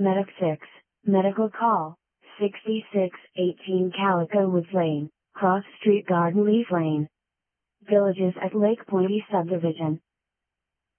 Medic 6, Medical Call, 6618 Calico Woods Lane, Cross Street Garden Leaf Lane. Villages at Lake Pointe Subdivision.